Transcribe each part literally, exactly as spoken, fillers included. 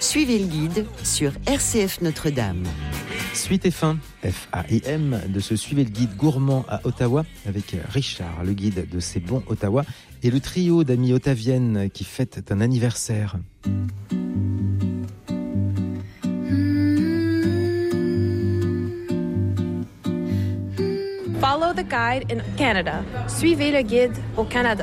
Suivez le guide sur R C F Notre-Dame. Suite et fin, F A I M, de ce Suivez le guide gourmand à Ottawa avec Richard, le guide de C'est bon Ottawa, et le trio d'amis ottaviennes qui fêtent un anniversaire. Follow the guide in Canada. Suivez le guide au Canada.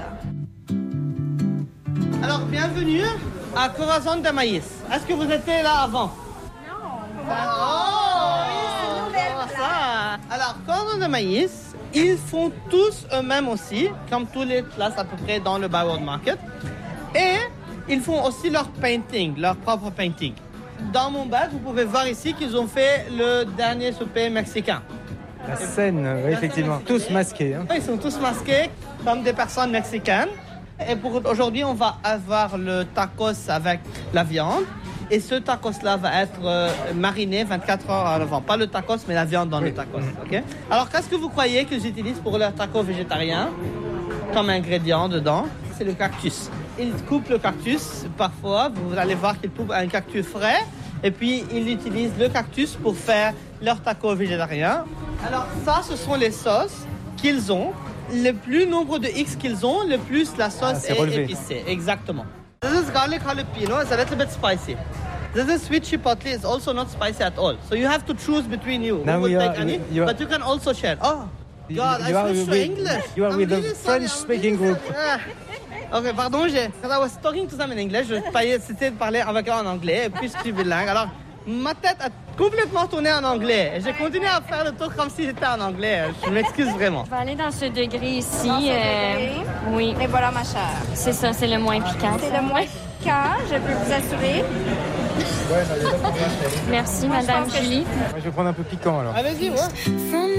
Alors, bienvenue à Corazon de Maïs. Est-ce que vous étiez là avant? Non. Oh, oui, c'est une nouvelle place. Alors, Corazon de Maïs, ils font tous eux-mêmes aussi, comme toutes les places à peu près dans le Byward Market. Et ils font aussi leur painting, leur propre painting. Dans mon bag, vous pouvez voir ici qu'ils ont fait le dernier souper mexicain. La scène, oui, effectivement, tous masqués. Hein. Ils sont tous masqués comme des personnes mexicaines. Et pour aujourd'hui, on va avoir le tacos avec la viande. Et ce tacos-là va être euh, mariné vingt-quatre heures avant. Pas le tacos, mais la viande dans oui. le tacos. Okay? Alors, qu'est-ce que vous croyez qu'ils utilisent pour leur taco végétarien comme ingrédient dedans? C'est le cactus. Ils coupent le cactus. Parfois, vous allez voir qu'ils coupent un cactus frais. Et puis, ils utilisent le cactus pour faire leur taco végétarien. Alors, ça, ce sont les sauces qu'ils ont. Le plus nombre de X qu'ils ont, le plus la sauce ah, est, est épicée. Exactement. This is garlic jalapeno. It's a little bit spicy. This is sweet chipotle. It's also not spicy at all. So you have to choose between you. Now Who would you take are, any, you are, but you can also share. Oh, God, you I are switched to with, English. You are I'm with really the sorry. French-speaking really group. Ok, pardon, j'ai... Quand I was talking to them in English, je c'était de parler avec eux en anglais, et puis je suis bilingue. Alors, ma tête a complètement tourné en anglais. Et j'ai continué à faire le tour comme si j'étais en anglais. Je m'excuse vraiment. On va aller dans ce degré ici. Dans ce euh, degré. Oui. Et voilà, ma chère. C'est ça, c'est le moins piquant. C'est le moins piquant, je peux vous assurer. Merci, Madame Julie. Moi, je vais prendre un peu piquant alors. Allez-y, ouais.